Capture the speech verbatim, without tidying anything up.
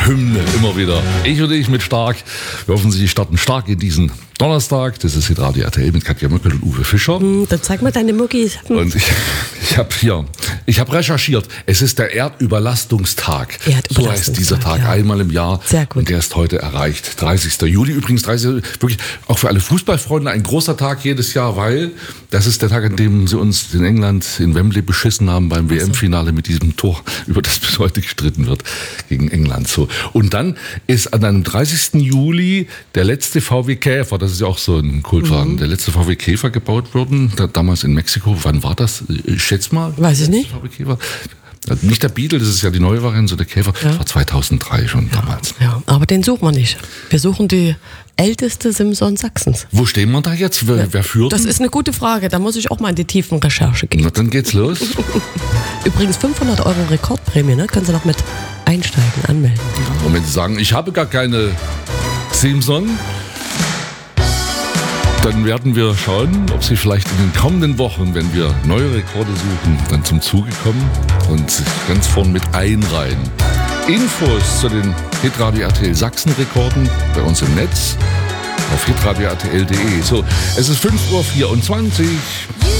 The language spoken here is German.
Hymne immer wieder. Ich und ich mit Stark. Wir hoffen, Sie starten stark in diesen Donnerstag. Das ist Hitradio R T L mit Katja Möckel und Uwe Fischer. Hm, dann zeig mal deine Muckis. Hm. Und ich, ich habe hier, ich habe recherchiert. Es ist der Erdüberlastungstag. Erdüberlastungstag, so heißt dieser Tag, ja. einmal im Jahr. Sehr gut. Und der ist heute erreicht. dreißigster Juli übrigens, dreißigster wirklich auch für alle Fußballfreunde ein großer Tag jedes Jahr, weil das ist der Tag, an dem sie uns in England in Wembley beschissen haben beim W M-Finale mit diesem Tor, über das bis heute gestritten wird gegen England. So. Und dann ist an einem dreißigsten Juli der letzte V W Käfer, das ist ja auch so ein Kultwagen, mhm. der letzte V W Käfer gebaut worden, da, damals in Mexiko. Wann war das? Ich schätze mal. Weiß ich nicht. V W Käfer. Nicht der Beetle, das ist ja die neue Variante, sondern der Käfer. Ja. Das war zweitausenddrei schon ja, damals. Ja, aber den suchen wir nicht. Wir suchen die älteste Simson Sachsens. Wo stehen wir da jetzt? Wer, ja. wer führt? Das ist eine gute Frage. Da muss ich auch mal in die tiefen Recherche gehen. Na, dann geht's los. Übrigens fünfhundert Euro Rekordprämie, ne? Können Sie noch mit einsteigen, anmelden. Ja, und wenn Sie sagen, ich habe gar keine Simson, dann werden wir schauen, ob Sie vielleicht in den kommenden Wochen, wenn wir neue Rekorde suchen, dann zum Zuge kommen und sich ganz vorn mit einreihen. Infos zu den Hitradio R T L Sachsen Rekorden bei uns im Netz auf hitradio r t l punkt d e. So, es ist fünf Uhr vierundzwanzig.